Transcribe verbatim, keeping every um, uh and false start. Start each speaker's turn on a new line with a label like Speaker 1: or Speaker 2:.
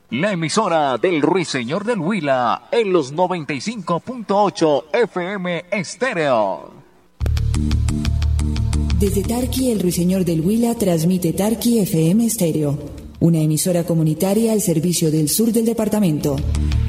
Speaker 1: La emisora del Ruiseñor del Huila en los noventa y cinco punto ocho F M Estéreo.
Speaker 2: Desde Tarqui, el Ruiseñor del Huila transmite Tarqui F M Estéreo, una emisora comunitaria al servicio del sur del departamento.